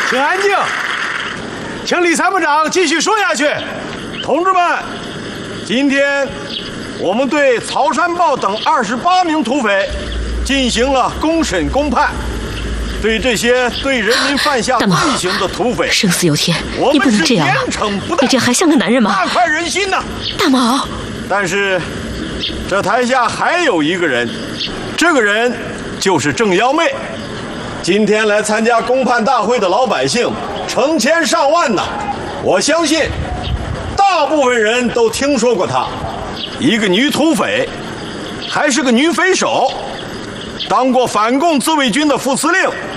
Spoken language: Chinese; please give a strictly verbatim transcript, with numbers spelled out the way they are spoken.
请安静，请李参谋长继续说下去。 同志们，今天我们对曹山豹等二十八名土匪进行了公审公判，对这些对人民犯下罪行的土匪， 生死有天，你不能这样啊！你这还像个男人吗？ 大快人心呐！ 大毛， 但是这台下还有一个人，这个人就是郑幺妹。今天来参加公判大会的老百姓成千上万呐，我相信大部分人都听说过她，一个女土匪，还是个女匪首，当过反共自卫军的副司令。